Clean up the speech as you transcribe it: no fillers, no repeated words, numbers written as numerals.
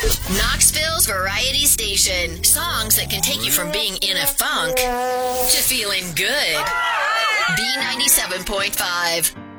Knoxville's Variety Station. Songs that can take you from being in a funk to feeling good. B97.5.